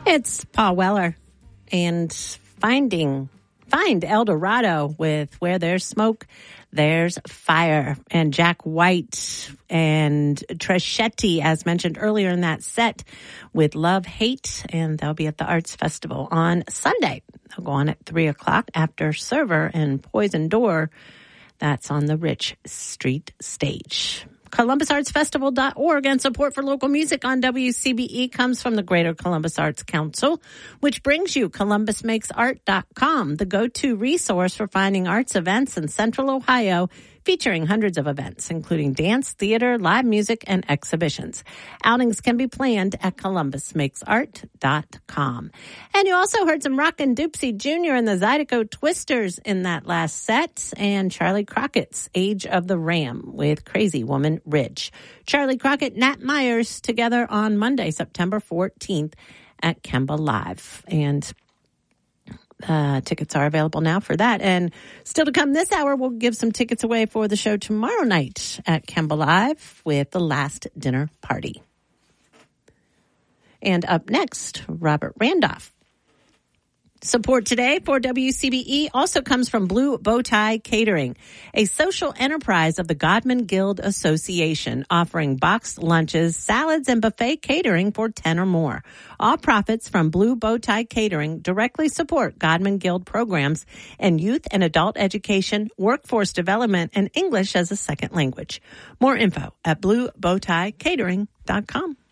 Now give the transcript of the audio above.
It's Paul Weller and find El Dorado with Where There's Smoke, There's Fire. And Jack White and Trescetti, as mentioned earlier in that set, with Love, Hate. And they'll be at the Arts Festival on Sunday. They'll go on at 3 o'clock after Server and Poison Door. That's on the Rich Street stage. ColumbusArtsFestival.org, and support for local music on WCBE comes from the Greater Columbus Arts Council, which brings you ColumbusMakesArt.com, the go-to resource for finding arts events in Central Ohio, featuring hundreds of events, including dance, theater, live music, and exhibitions. Outings can be planned at ColumbusMakesArt.com. And you also heard some Rockin' Doopsie Jr. and the Zydeco Twisters in that last set, and Charlie Crockett's Age of the Ram with Crazy Woman Ridge. Charlie Crockett, Nat Myers together on Monday, September 14th at Kemba Live. And tickets are available now for that. And still to come this hour, we'll give some tickets away for the show tomorrow night at Kemba Live with The Last Dinner Party. And up next, Robert Randolph. Support today for WCBE also comes from Blue Bow Tie Catering, a social enterprise of the Godman Guild Association, offering boxed lunches, salads, and buffet catering for 10 or more. All profits from Blue Bow Tie Catering directly support Godman Guild programs and youth and adult education, workforce development, and English as a second language. More info at bluebowtiecatering.com.